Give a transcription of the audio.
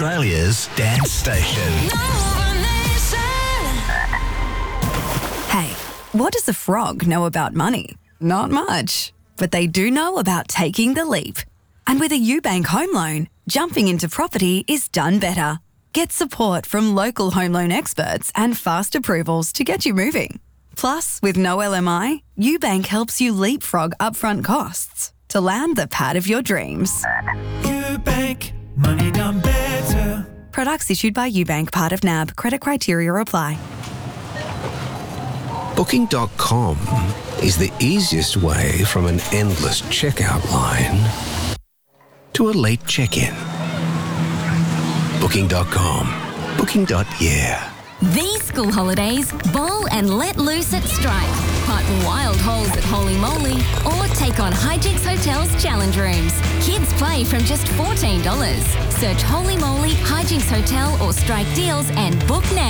Australia's dance station. Hey, what does a frog know about money? Not much. But they do know about taking the leap. And with a UBank home loan, jumping into property is done better. Get support from local home loan experts and fast approvals to get you moving. Plus, with no LMI, UBank helps you leapfrog upfront costs to land the pad of your dreams. UBank, money done better. Products issued by UBank, part of NAB. Credit criteria apply. Booking.com is the easiest way from an endless checkout line to a late check-in. Booking.com. Booking.yeah. These school holidays, bowl and let loose at Strike. Putt wild holes at Holy Moly or take on Hijinks Hotel's challenge rooms. Kids play from just $14. Search Holy Moly, Hijinks Hotel or Strike Deals and book now.